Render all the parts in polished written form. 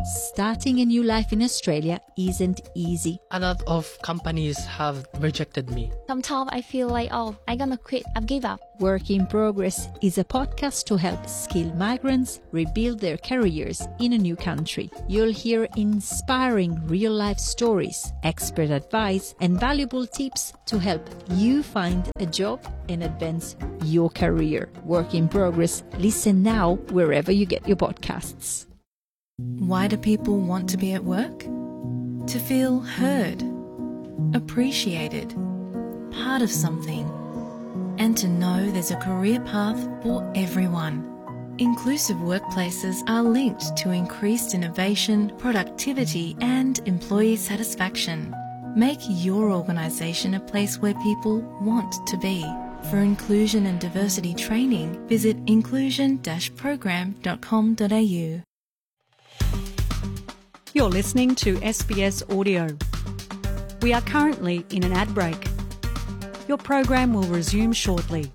Starting a new life in Australia isn't easy. A lot of companies have rejected me. Sometimes I feel like, I'm gonna quit, I've give up. Work in Progress is a podcast to help skilled migrants rebuild their careers in a new country. You'll hear inspiring real-life stories, expert advice, and valuable tips to help you find a job and advance your career. Work in Progress. Listen now wherever you get your podcasts. Why do people want to be at work? To feel heard, appreciated, part of something, and to know there's a career path for everyone. Inclusive workplaces are linked to increased innovation, productivity, and employee satisfaction. Make your organisation a place where people want to be. For inclusion and diversity training, visit inclusion-program.com.au. You're listening to SBS Audio. We are currently in an ad break. Your program will resume shortly.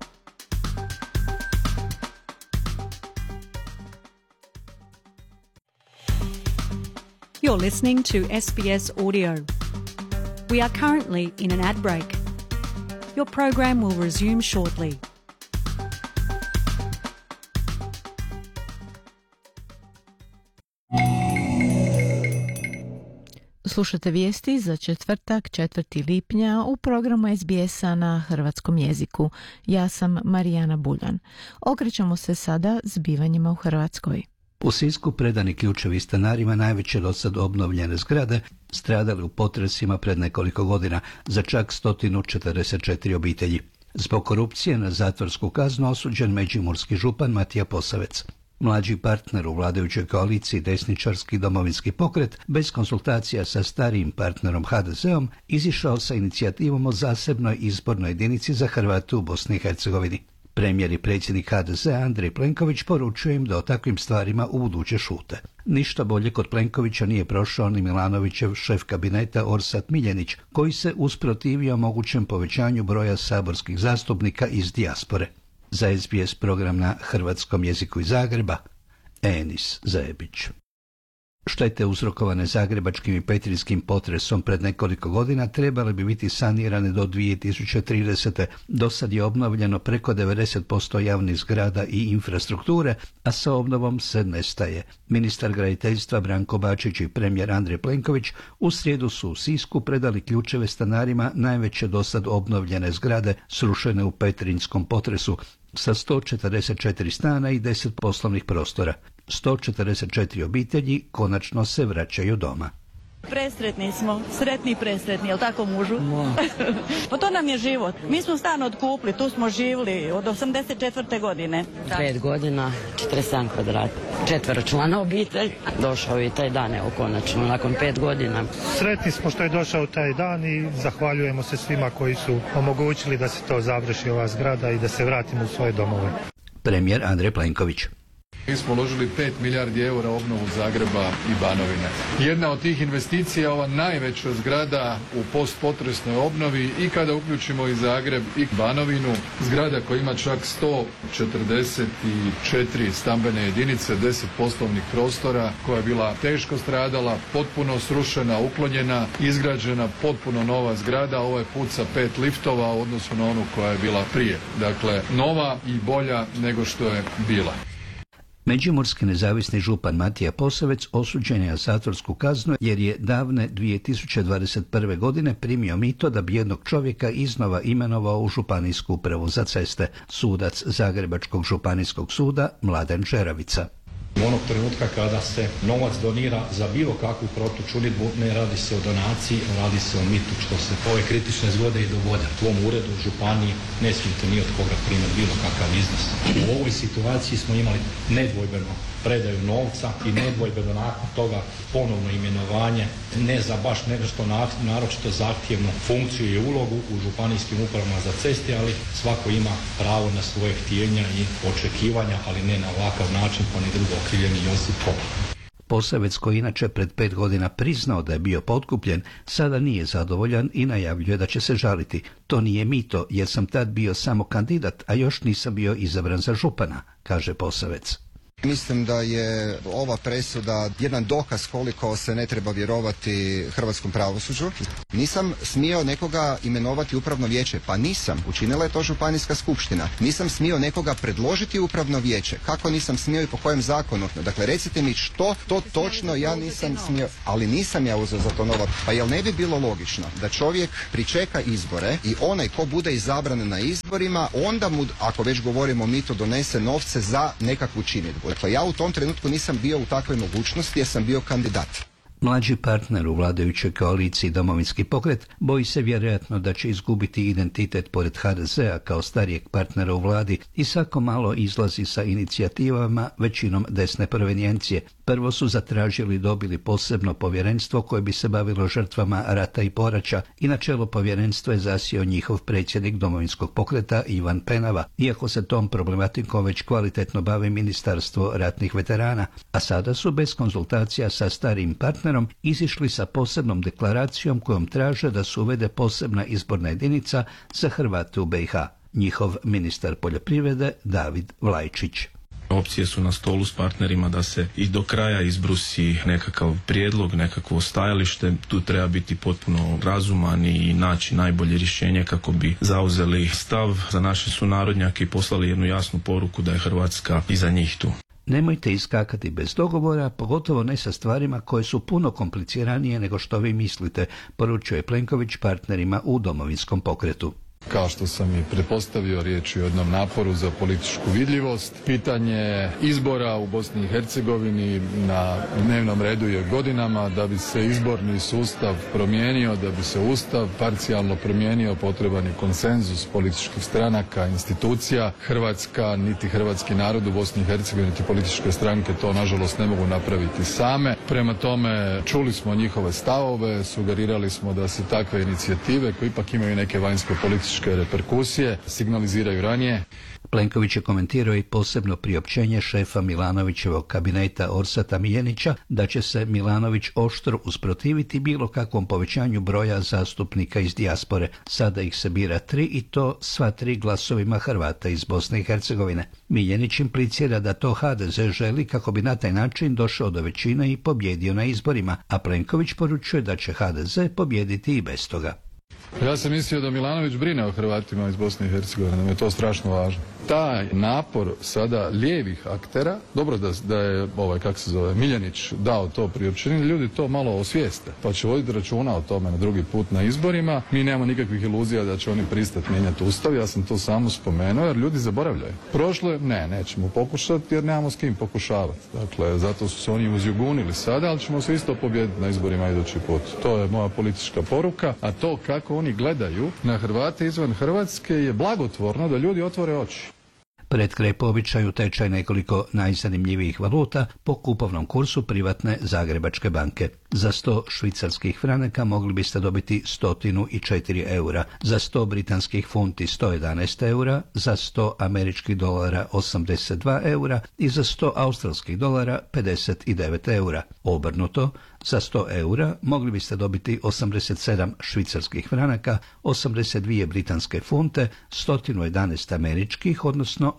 You're listening to SBS Audio. We are currently in an ad break. Your program will resume shortly. Slušate vijesti za četvrtak, 4. lipnja u programu SBS-a na hrvatskom jeziku. Ja sam Marijana Buljan. Okrećemo se sada zbivanjima u Hrvatskoj. U Sisku predani ključevi stanarima najveće do sad obnovljene zgrade stradali u potresima pred nekoliko godina za čak 144 obitelji. Zbog korupcije na zatvorsku kaznu osuđen međimurski župan Matija Posavec. Mlađi partner u vladajućoj koaliciji desničarski domovinski pokret, bez konsultacija sa starijim partnerom HDZ-om, izišao sa inicijativom o zasebnoj izbornoj jedinici za Hrvate u Bosni i Hercegovini. Premijer i predsjednik HDZ-a Andrej Plenković poručuje im da o takvim stvarima ubuduće šute. Ništa bolje kod Plenkovića nije prošao ni Milanovićev šef kabineta Orsat Miljenić, koji se usprotivio mogućem povećanju broja saborskih zastupnika iz dijaspore. Za SBS program na hrvatskom jeziku iz Zagreba, Enis Zajebić. Štete uzrokovane zagrebačkim i petrinjskim potresom pred nekoliko godina trebale bi biti sanirane do 2030. Do sad je obnovljeno preko 90% javnih zgrada i infrastrukture, a sa obnovom se nestaje. Ministar graditeljstva Branko Bačić i premijer Andrej Plenković u srijedu su u Sisku predali ključeve stanarima najveće do sad obnovljene zgrade srušene u petrinjskom potresu, sa 144 stana i 10 poslovnih prostora. 144 obitelji konačno se vraćaju doma. Presretni smo, sretni i presretni, jel tako mužu? Pa to nam je život. Mi smo stan otkupili, tu smo živjeli od 84. godine. 5 godina, 47 kvadrata. 4 člana obitelj. Došao i taj dan, evo konačno, nakon 5 godina. Sretni smo što je došao taj dan i zahvaljujemo se svima koji su omogućili da se to završi, ova zgrada, i da se vratimo u svoje domove. Premijer Andrej Plenković. Mi smo uložili 5 milijardi eura u obnovu Zagreba i Banovine. Jedna od tih investicija, ova najveća zgrada u postpotresnoj obnovi, i kada uključimo i Zagreb i Banovinu, zgrada koja ima čak 144 stambene jedinice, 10 poslovnih prostora, koja je bila teško stradala, potpuno srušena, uklonjena, izgrađena potpuno nova zgrada, ovaj put sa 5 liftova u odnosu na onu koja je bila prije. Dakle, nova i bolja nego što je bila. Međimurski nezavisni župan Matija Posavec osuđen je na zatvorsku kaznu jer je davne 2021. godine primio mito da bi jednog čovjeka iznova imenovao u županijsku upravu za ceste. Sudac Zagrebačkog županijskog suda Mladen Čeravica. Onog trenutka kada se novac donira za bilo kakvu protučinidbu, ne radi se o donaciji, radi se o mitu, što se ove kritične zgode i dogode. U tvom uredu u županiji ne smijete ni od koga primati bilo kakav iznos. U ovoj situaciji smo imali nedvojbeno predaju novca i nedvojbeno nakon toga ponovno imenovanje, ne za baš nešto naročito zahtjevnu funkciju i ulogu u županijskim upravama za ceste, ali svako ima pravo na svoje htjenja i očekivanja, ali ne na ovakav način, pa ni drugo okrivljeni Josip Kopa. Posavec, koji inače pred 5 godina priznao da je bio potkupljen, sada nije zadovoljan i najavljuje da će se žaliti. To nije mito, jer sam tad bio samo kandidat, a još nisam bio izabran za župana, kaže Posavec. Mislim da je ova presuda jedan dokaz koliko se ne treba vjerovati hrvatskom pravosuđu. Nisam smio nekoga imenovati upravno vijeće, pa nisam. Učinila je to županijska skupština. Nisam smio nekoga predložiti upravno vijeće. Kako nisam smio i po kojem zakonu? Dakle, recite mi što to točno ja nisam smio, ali nisam ja uzeo za to novac. Pa jel ne bi bilo logično da čovjek pričeka izbore i onaj ko bude izabran na izborima, onda mu, ako već govorimo o mitu, donese novce za nekakvu činidbu. Dakle, ja u tom trenutku nisam bio u takvoj mogućnosti jer sam bio kandidat. Mlađi partner u vladajućoj koaliciji Domovinski pokret boji se vjerojatno da će izgubiti identitet pored HDZ-a kao starijeg partnera u vladi i svako malo izlazi sa inicijativama većinom desne provenijencije. Prvo su zatražili i dobili posebno povjerenstvo koje bi se bavilo žrtvama rata i poraća i na čelo povjerenstva je zasjeo njihov predsjednik Domovinskog pokreta Ivan Penava, iako se tom problematikom već kvalitetno bavi Ministarstvo ratnih veterana, a sada su bez konzultacija sa starijim partnerom izišli sa posebnom deklaracijom kojom traže da se uvede posebna izborna jedinica za Hrvate u BiH. Njihov ministar poljoprivrede David Vlajčić. Opcije su na stolu s partnerima da se i do kraja izbrusi nekakav prijedlog, nekakvo stajalište. Tu treba biti potpuno razuman i naći najbolje rješenje kako bi zauzeli stav za naše sunarodnjake i poslali jednu jasnu poruku da je Hrvatska iza njih tu. Nemojte iskakati bez dogovora, pogotovo ne sa stvarima koje su puno kompliciranije nego što vi mislite, poručuje Plenković partnerima u Domovinskom pokretu. Kao što sam i pretpostavio, riječ je o jednom naporu za političku vidljivost. Pitanje izbora u Bosni i Hercegovini na dnevnom redu je godinama. Da bi se izborni sustav promijenio, da bi se ustav parcijalno promijenio, potreban je konsenzus političkih stranaka, institucija. Hrvatska, niti hrvatski narod u Bosni i Hercegovini, niti političke stranke to nažalost ne mogu napraviti same. Prema tome, čuli smo njihove stavove, sugerirali smo da se takve inicijative, koje ipak imaju neke vanjsko političke reperkusije, signaliziraju ranije. Plenković je komentirao i posebno priopćenje šefa Milanovićevog kabineta Orsata Miljenića da će se Milanović oštro usprotiviti bilo kakvom povećanju broja zastupnika iz dijaspore. Sada ih se bira 3 i to sva 3 glasovima Hrvata iz Bosne i Hercegovine. Miljenić implicira da to HDZ želi kako bi na taj način došao do većine i pobjedio na izborima, a Plenković poručuje da će HDZ pobjediti i bez toga. Ja sam mislio da Milanović brine o Hrvatima iz Bosne i Hercegovine, da mi je to strašno važno. Taj napor sada lijevih aktera, dobro da je Miljanić dao to priopćenje, ljudi to malo osvijeste, pa će voditi računa o tome na drugi put na izborima. Mi nemamo nikakvih iluzija da će oni pristati mijenjati ustav, ja sam to samo spomenuo jer ljudi zaboravljaju. Prošlo je, nećemo pokušati jer nemamo s kim pokušavati. Dakle, zato su se oni uzjugunili sada, ali ćemo se isto pobijediti na izborima idući put. To je moja politička poruka, a to kako oni gledaju na Hrvate izvan Hrvatske je blagotvorno da ljudi otvore oči. Pred kraj po običaju tečaj nekoliko najzanimljivijih valuta po kupovnom kursu privatne Zagrebačke banke. Za 100 švicarskih franaka mogli biste dobiti 104 eura, za 100 britanskih funti 111 eura, za 100 američkih dolara 82 eura i za 100 australskih dolara 59 eura. Obrnuto, za 100 eura mogli biste dobiti 87 švicarskih franaka, 82 britanske funte, 111 američkih, odnosno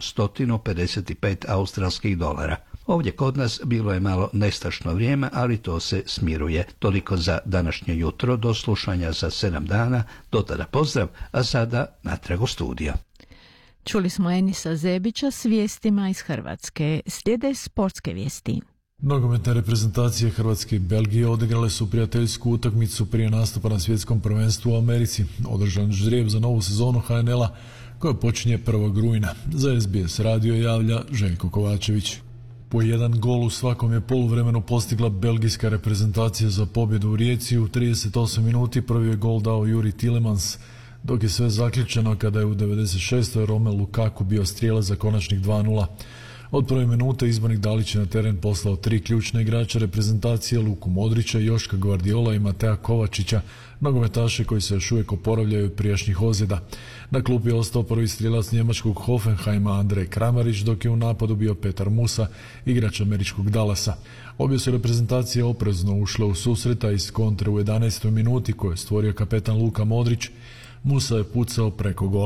155 australskih dolara. Ovdje kod nas bilo je malo nestašno vrijeme, ali to se smiruje. Toliko za današnje jutro, do slušanja za 7 dana. Do tada pozdrav, a sada natrag u studija. Čuli smo Enisa Zebića s vijestima iz Hrvatske. Slijede sportske vijesti. Nogometne reprezentacije Hrvatske i Belgije odigrale su prijateljsku utakmicu prije nastupa na svjetskom prvenstvu u Americi. Održan ždrijeb za novu sezonu HNL-a koja počinje 1. rujna. Za SBS radio javlja Željko Kovačević. Po jedan gol u svakom je poluvremenu postigla belgijska reprezentacija za pobjedu u Rijeci. U 38 minuti prvi je gol dao Juri Tielemans, dok je sve zaključeno kada je u 96. Romelu Lukaku bio strijelac za konačnih 2:0. Od prve minute izbornik Dalić je na teren poslao 3 ključne igrača reprezentacije, Luku Modrića, Joška Gvardiola i Matea Kovačića, nogometaše koji se još uvijek oporavljaju od prijašnjih ozljeda. Na klupi je ostao prvi strijelac njemačkog Hoffenheima Andrej Kramarić, dok je u napadu bio Petar Musa, igrač američkog Dallasa. Obje su reprezentacije oprezno ušle u susreta iz kontre u 11. minuti koju je stvorio kapetan Luka Modrić. Musa je pucao preko gola.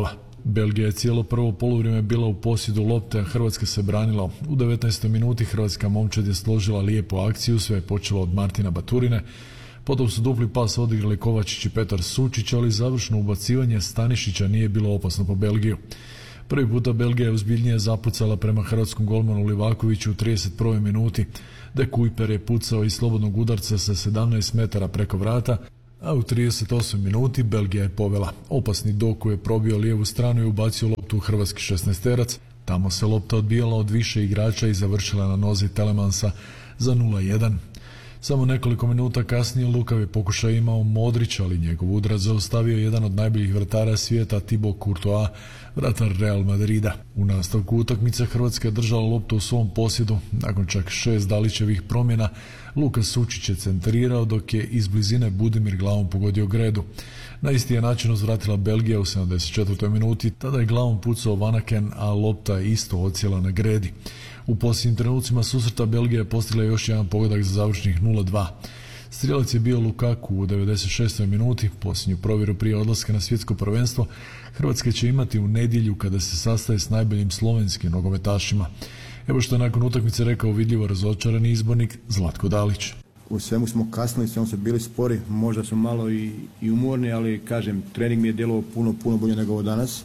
Belgija je cijelo prvo poluvrijeme bila u posjedu lopte, a Hrvatska se branila. U 19. minuti hrvatska momčad je složila lijepu akciju, sve je počelo od Martina Baturine. Potom su dupli pas odigrali Kovačić i Petar Sučić, ali završno ubacivanje Stanišića nije bilo opasno po Belgiju. Prvi puta Belgija je ozbiljnije zapucala prema hrvatskom golmanu Livakoviću u 31. minuti. De Kuyper je pucao iz slobodnog udarca sa 17 metara preko vrata, a u 38. minuti Belgija je povela. Opasni Doku je probio lijevu stranu i ubacio loptu u hrvatski 16-terac. Tamo se lopta odbijala od više igrača i završila na nozi Telemansa za 0-1. Samo nekoliko minuta kasnije lukav je pokušaj imao Modrić, ali njegov udarac zaustavio jedan od najboljih vratara svijeta, Thibaut Courtois, vratar Real Madrida. U nastavku utakmice Hrvatska je držala loptu u svom posjedu. Nakon čak 6 Dalićevih promjena, Luka Sučić je centrirao, dok je iz blizine Budimir glavom pogodio gredu. Na isti je način uzvratila Belgija u 74. minuti, tada je glavom pucao Vanaken, a lopta je isto odsjela na gredi. U posljednjim trenucima susreta Belgija je postigla još jedan pogodak za završnih 0-2. Strijelac je bio Lukaku u 96. minuti, posljednju provjeru prije odlaska na svjetsko prvenstvo. Hrvatska će imati u nedjelju kada se sastaje s najboljim slovenskim nogometašima. Evo što je nakon utakmice rekao vidljivo razočarani izbornik Zlatko Dalić. U svemu smo kasnili, svemu smo bili spori, možda smo malo i umorni, ali kažem, trening mi je djelovao puno bolje nego ovo danas.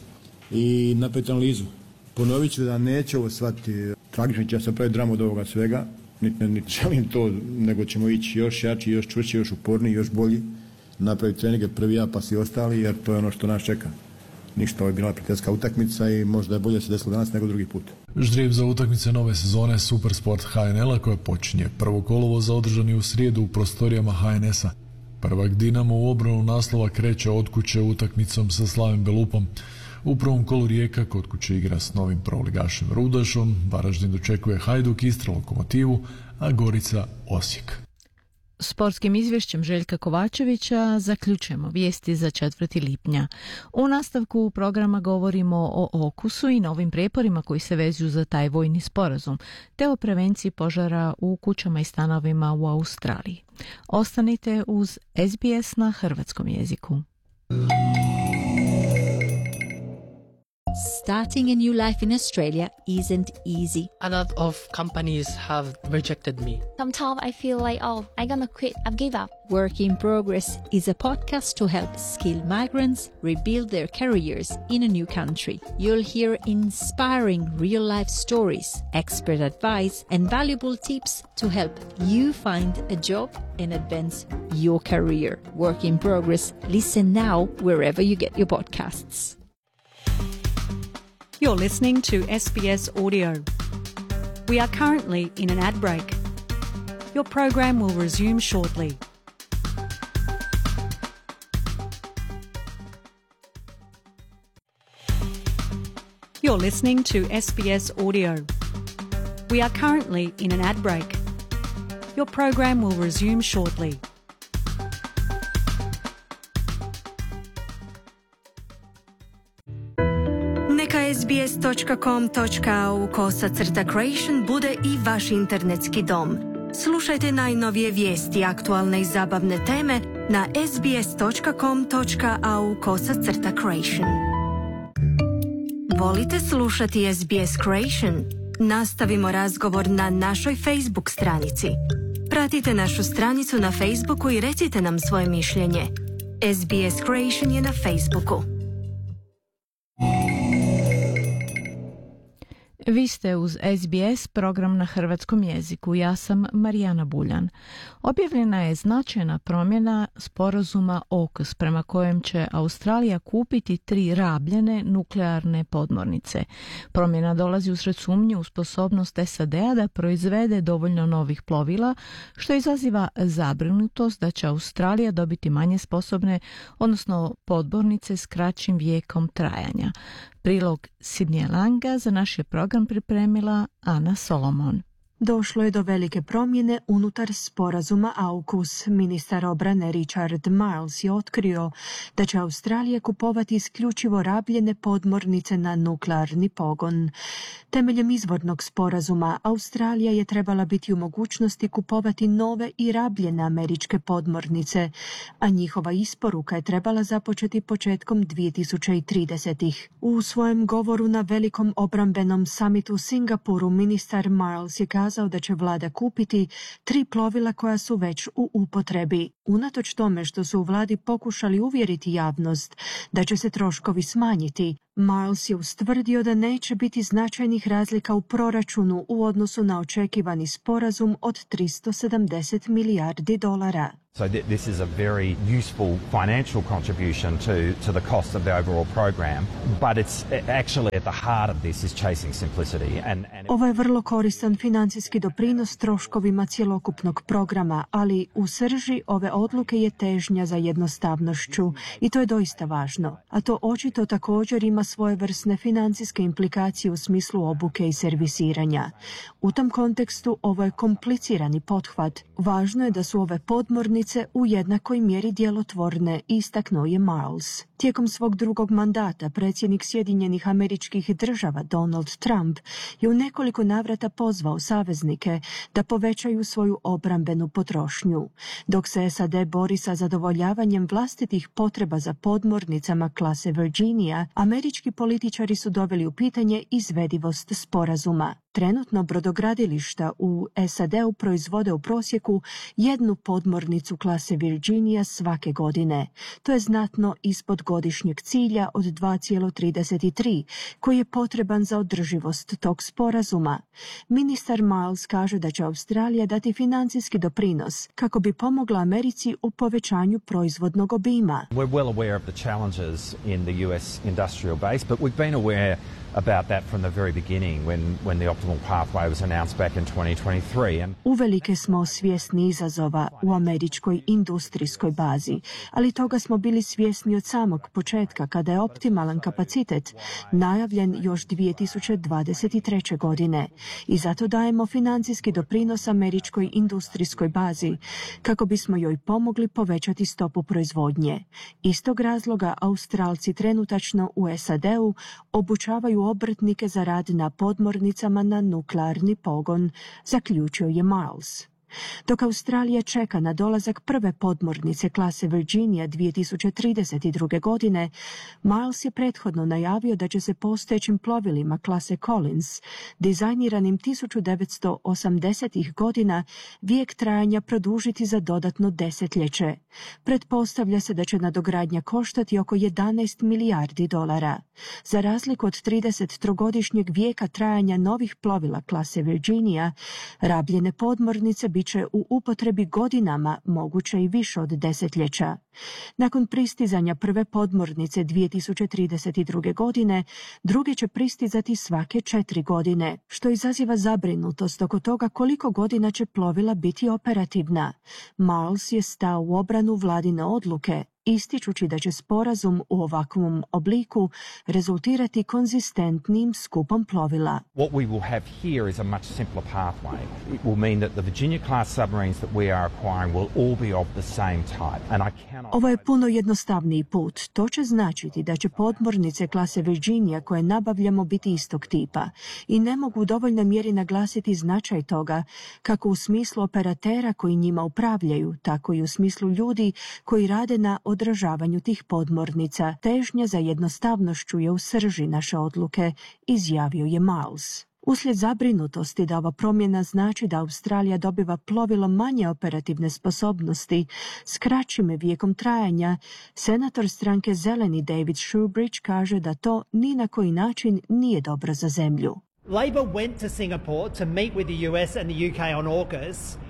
I napraviti analizu. Ponovit ću da neće ovo shvatiti tragično, će se pravi dramu od ovoga svega, niti želim to, nego ćemo ići još jači, još čvršći, još uporniji, još bolji, napraviti treninge prvi ja pa svi ostali, jer to je ono što nas čeka. Ništa, ovo je bila prijateljska utakmica i možda je bolje se desilo danas nego drugi put. Ždrijeb za utakmice nove sezone Supersport HNL-a koja počinje 1. kolovoza održani u srijedu u prostorijama HNS-a. Prvak Dinamo u obranu naslova kreće od kuće utakmicom sa Slavim Belupom. U prvom kolu Rijeka kod kuće igra s novim prvoligašem Rudašom, Varaždin dočekuje Hajduk, Istra Lokomotivu, a Gorica Osijek. Sportskim izvješćem Željka Kovačevića zaključujemo vijesti za 4. lipnja. U nastavku programa govorimo o okusu i novim prijeporima koji se vezuju za taj vojni sporazum, te o prevenciji požara u kućama i stanovima u Australiji. Ostanite uz SBS na hrvatskom jeziku. Starting a new life in Australia isn't easy. A lot of companies have rejected me. Sometimes I feel like, I'm gonna quit, I've give up. Work in Progress is a podcast to help skilled migrants rebuild their careers in a new country. You'll hear inspiring real-life stories, expert advice, and valuable tips to help you find a job and advance your career. Work in Progress. Listen now wherever you get your podcasts. You're listening to SBS Audio. We are currently in an ad break. Your program will resume shortly. You're listening to SBS Audio. We are currently in an ad break. Your program will resume shortly. Neka sbs.com.au/creation bude i vaš internetski dom. Slušajte najnovije vijesti, aktualne i zabavne teme na sbs.com.au/creation. Volite slušati SBS Creation? Nastavimo razgovor na našoj Facebook stranici. Pratite našu stranicu na Facebooku i recite nam svoje mišljenje. SBS Creation je na Facebooku. Vi ste uz SBS, program na hrvatskom jeziku. Ja sam Marijana Buljan. Objavljena je značajna promjena sporazuma AUKUS prema kojem će Australija kupiti 3 rabljene nuklearne podmornice. Promjena dolazi usred sumnje u sposobnost SAD-a da proizvede dovoljno novih plovila, što izaziva zabrinutost da će Australija dobiti manje sposobne, odnosno podmornice s kraćim vijekom trajanja. Prilog Sidnija Langa za naš je program pripremila Ana Solomon. Došlo je do velike promjene unutar sporazuma AUKUS. Ministar obrane Richard Marles je otkrio da će Australija kupovati isključivo rabljene podmornice na nuklearni pogon. Temeljem izvornog sporazuma, Australija je trebala biti u mogućnosti kupovati nove i rabljene američke podmornice, a njihova isporuka je trebala započeti početkom 2030-ih. U svojem govoru na velikom obrambenom samitu u Singapuru ministar Marles je kazao da će vlada kupiti 3 plovila koja su već u upotrebi. Unatoč tome što su u vladi pokušali uvjeriti javnost da će se troškovi smanjiti, Marles je ustvrdio da neće biti značajnih razlika u proračunu u odnosu na očekivani sporazum od $370 milijardi. So this is a very useful financial contribution to the cost of the overall program, but it's actually at the heart of this is chasing simplicity. Ovo je vrlo koristan financijski doprinos troškovima cjelokupnog programa, ali u srži ove odluke je težnja za jednostavnošću i to je doista važno. A to očito također ima svojevrsne financijske implikacije u smislu obuke i servisiranja. U tom kontekstu ovo je komplicirani pothvat. Važno je da su ove podmornice u jednakoj mjeri djelotvorne, istaknuo je Marles. Tijekom svog drugog mandata predsjednik Sjedinjenih Američkih Država Donald Trump je u nekoliko navrata pozvao saveznike da povećaju svoju obrambenu potrošnju. Dok se SAD bori sa zadovoljavanjem vlastitih potreba za podmornicama klase Virginia, američki političari su doveli u pitanje izvedivost sporazuma. Trenutno brodogradilišta u SAD-u proizvode u prosjeku 1 podmornicu klase Virginia svake godine. To je znatno ispod godišnjeg cilja od 2,33, koji je potreban za održivost tog sporazuma. Ministar Marles kaže da će Australija dati financijski doprinos kako bi pomogla Americi u povećanju proizvodnog obima. We're well aware of the challenges in the US industrial base, but we've been aware about that from the very beginning when the optimal pathway was announced back in 2023. Uvelike smo svjesni izazova u američkoj industrijskoj bazi, ali toga smo bili svjesni od samog početka kada je optimalan kapacitet najavljen još 2023. godine i zato dajemo financijski doprinos američkoj industrijskoj bazi kako bismo joj pomogli povećati stopu proizvodnje. Iz tog razloga Australci trenutačno u SAD-u obučavaju obrtnike za rad na podmornicama na nuklearni pogon, zaključio je Marles. Dok Australija čeka na dolazak prve podmornice klase Virginia 2032. godine, Marles je prethodno najavio da će se postojećim plovilima klase Collins, dizajniranim 1980. godina, vijek trajanja produžiti za dodatno desetljeće. Pretpostavlja se da će nadogradnja koštati oko $11 milijardi. Za razliku od 33-godišnjeg vijeka trajanja novih plovila klase Virginia, rabljene podmornice bit će u upotrebi godinama, moguće i više od desetljeća. Nakon pristizanja prve podmornice 2032. godine, druge će pristizati svake 4 godine, što izaziva zabrinutost oko toga koliko godina će plovila biti operativna. Marles je stao u obranu vladine odluke, ističući da će sporazum u ovakvom obliku rezultirati konzistentnim skupom plovila. What we will have here is a much simpler pathway. It will mean that the Virginia class submarines that we are acquiring will all be of the same type. And I cannot... Ovo je puno jednostavniji put. To će značiti da će podmornice klase Virginia koje nabavljamo biti istog tipa i ne mogu u dovoljnoj mjeri naglasiti značaj toga kako u smislu operatera koji njima upravljaju, tako i u smislu ljudi koji rade na odražavanju tih podmornica. Težnja za jednostavnošću je u srži naše odluke, izjavio je Marles. Uslijed zabrinutosti da ova promjena znači da Australija dobiva plovilo manje operativne sposobnosti s kraćim vijekom trajanja, senator stranke Zeleni David Shoebridge kaže da to ni na koji način nije dobro za zemlju. Labor went to Singapore to meet with the US and the UK on AUKUS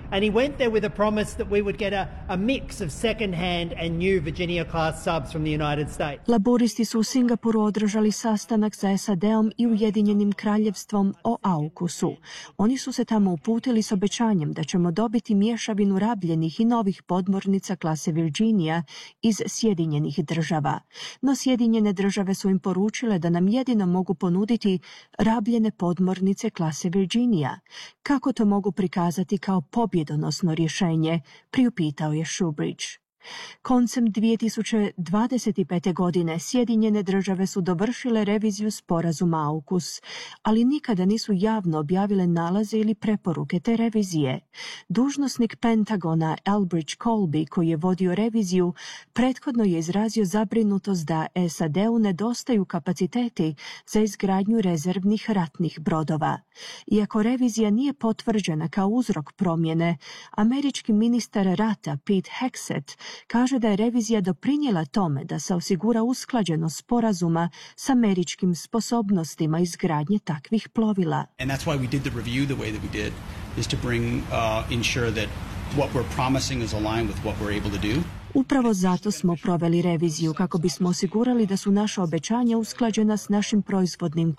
And he went there with a promise that we would get a mix of second-hand and new Virginia-class subs from the United States. Laboristi su u Singapuru održali sastanak sa SAD-om i Ujedinjenim kraljevstvom o AUKUS-u. Oni su se tamo uputili s obećanjem da ćemo dobiti mješavinu rabljenih i novih podmornica klase Virginia iz Sjedinjenih država. No Sjedinjene države su im poručile da nam jedino mogu ponuditi rabljene podmornice klase Virginia. Kako to mogu prikazati kao pobjedonosno rješenje, priupitao je Shoebridge. Koncem 2025. godine Sjedinjene države su dovršile reviziju sporazuma AUKUS, ali nikada nisu javno objavile nalaze ili preporuke te revizije. Dužnosnik Pentagona Elbridge Colby, koji je vodio reviziju, prethodno je izrazio zabrinutost da SAD-u nedostaju kapaciteti za izgradnju rezervnih ratnih brodova. Iako revizija nije potvrđena kao uzrok promjene, američki ministar rata Pete Hegseth kaže da je revizija doprinijela tome da se osigura usklađenost sporazuma s američkim sposobnostima izgradnje takvih plovila. And that's why we did the review the way that we did, is to ensure that what we're promising is aligned with what we're able to do. Upravo zato smo proveli reviziju, kako bismo osigurali da su naša obećanja usklađena s našim proizvodnim